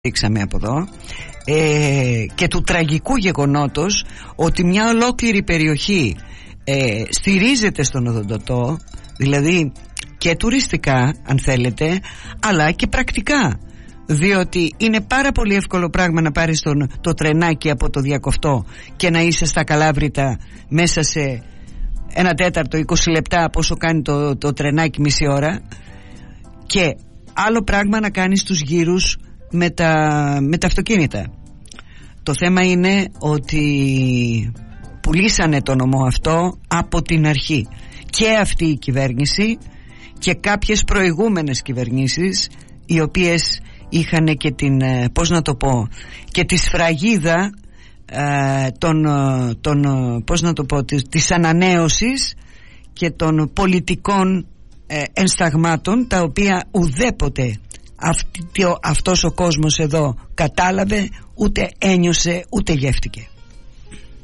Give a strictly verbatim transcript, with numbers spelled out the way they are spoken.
δείξαμε από εδώ, ε, και του τραγικού γεγονότος ότι μια ολόκληρη περιοχή ε, στηρίζεται στον οδοντοτό, δηλαδή και τουριστικά αν θέλετε, αλλά και πρακτικά, διότι είναι πάρα πολύ εύκολο πράγμα να πάρεις τον, το τρενάκι από το Διακοφτό και να είσαι στα Καλάβρητα μέσα σε ένα τέταρτο, είκοσι λεπτά, πόσο κάνει το, το τρενάκι, μισή ώρα, και άλλο πράγμα να κάνεις τους γύρους με τα, με τα αυτοκίνητα. Το θέμα είναι ότι πουλήσανε το νομό αυτό από την αρχή, και αυτή η κυβέρνηση και κάποιες προηγούμενες κυβερνήσεις, οι οποίες είχαν και την, πώς να το πω, και τη σφραγίδα ε, των, των, πώς να το πω, της, της ανανέωσης και των πολιτικών ε, ενσταγμάτων, τα οποία ουδέποτε αυτή, αυτός ο κόσμος εδώ κατάλαβε, ούτε ένιωσε, ούτε γεύτηκε.